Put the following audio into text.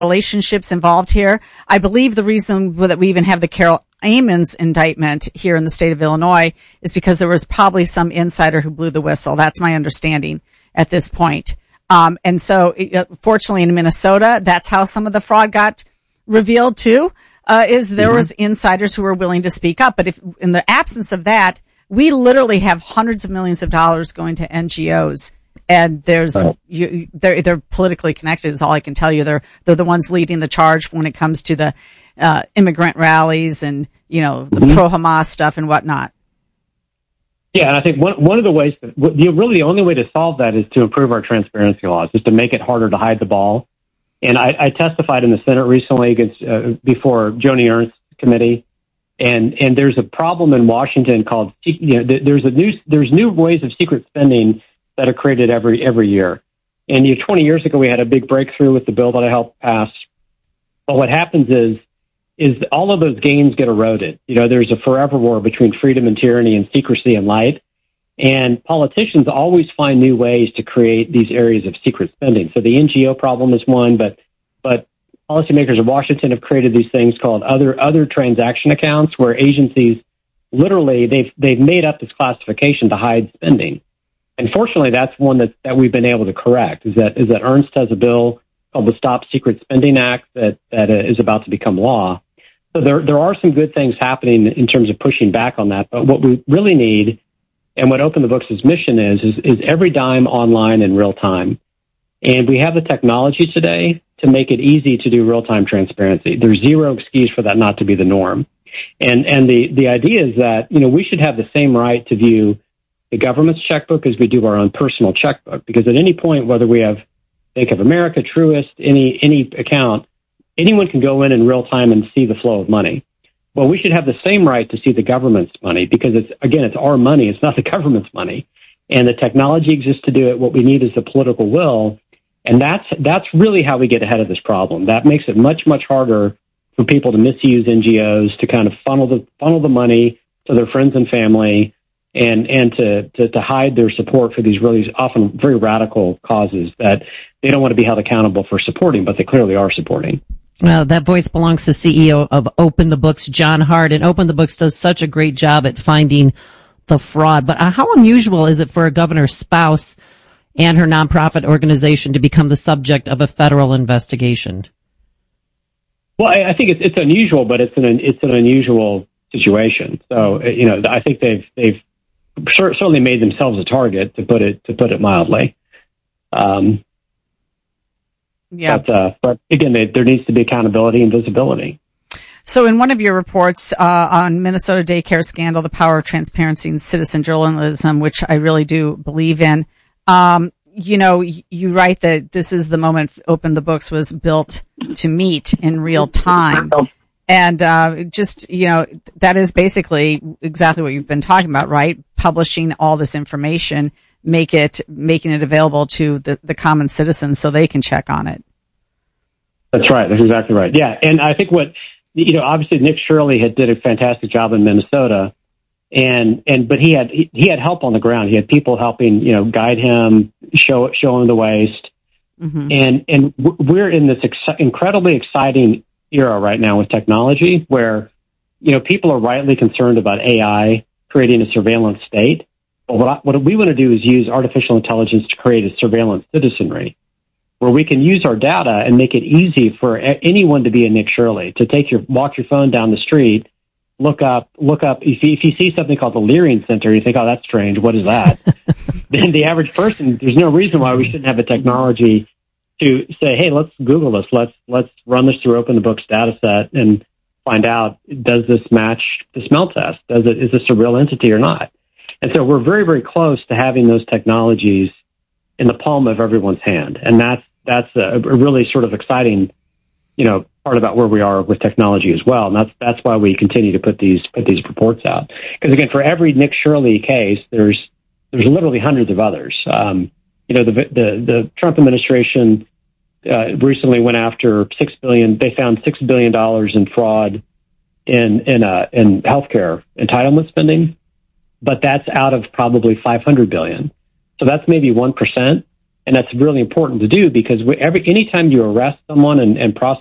relationships involved here. I believe the reason that we even have the Carol Ammons indictment here in the state of Illinois is because there was probably some insider who blew the whistle. That's my understanding at this point. And so fortunately in Minnesota, that's how some of the fraud got revealed too, is there was insiders who were willing to speak up. But if in the absence of that, we literally have hundreds of millions of dollars going to NGOs. And they're politically connected is all I can tell you. They're the ones leading the charge when it comes to the immigrant rallies and, the pro-Hamas stuff and whatnot. Yeah, and I think one of the ways, really the only way to solve that is to improve our transparency laws, is to make it harder to hide the ball. And I testified in the Senate recently before Joni Ernst's committee, and there's a problem in Washington called, there's new ways of secret spending that are created every year. And 20 years ago, we had a big breakthrough with the bill that I helped pass. But what happens is all of those gains get eroded. There's a forever war between freedom and tyranny and secrecy and light. And politicians always find new ways to create these areas of secret spending. So the NGO problem is one, but policymakers in Washington have created these things called other transaction accounts, where agencies literally they've made up this classification to hide spending. And fortunately, that's one that we've been able to correct. Is that Ernst has a bill called the Stop Secret Spending Act that is about to become law. So there are some good things happening in terms of pushing back on that. But what we really need, and what Open the Books' mission is every dime online in real time. And we have the technology today to make it easy to do real time transparency. There's zero excuse for that not to be the norm. And the idea is that we should have the same right to view the government's checkbook as we do our own personal checkbook, because at any point, whether we have Bank of America, Truist, any account, anyone can go in real time and see the flow of money. Well, we should have the same right to see the government's money, because it's our money. It's not the government's money. And the technology exists to do it. What we need is the political will. And that's really how we get ahead of this problem. That makes it much, much harder for people to misuse NGOs, to kind of funnel the money to their friends and family, and to hide their support for these really often very radical causes that they don't want to be held accountable for supporting, but they clearly are supporting. Well, that voice belongs to CEO of Open the Books, John Hart, and Open the Books does such a great job at finding the fraud. But how unusual is it for a governor's spouse and her nonprofit organization to become the subject of a federal investigation? Well, I think it's unusual, but it's an unusual situation. So, I think they've certainly made themselves a target, to put it mildly. Yeah. But again, there needs to be accountability and visibility. So in one of your reports on Minnesota daycare scandal, the power of transparency and citizen journalism, which I really do believe in, you write that this is the moment Open the Books was built to meet in real time. And that is basically exactly what you've been talking about, right? Publishing all this information, making it available to the common citizens so they can check on it. That's right. That's exactly right. Yeah. And I think obviously Nick Shirley did a fantastic job in Minnesota, but he had help on the ground. He had people helping, guide him, show him the waste. Mm-hmm. And we're in this incredibly exciting era right now with technology where, people are rightly concerned about AI creating a surveillance state. But what we want to do is use artificial intelligence to create a surveillance citizenry, where we can use our data and make it easy for anyone to be a Nick Shirley, to walk your phone down the street, look up. If you see something called the Leering Center, you think, oh, that's strange. What is that? Then the average person, there's no reason why we shouldn't have a technology to say, hey, let's Google this. Let's run this through Open the Books data set and find out, does this match the smell test? Is this a real entity or not? And so we're very, very close to having those technologies in the palm of everyone's hand. And that's a really sort of exciting, part about where we are with technology as well. And that's why we continue to put these reports out. Because again, for every Nick Shirley case, there's literally hundreds of others. The Trump administration recently went after $6 billion. They found $6 billion in fraud in healthcare entitlement spending, but that's out of probably $500 billion. So that's maybe 1%. And that's really important to do because anytime you arrest someone and prosecute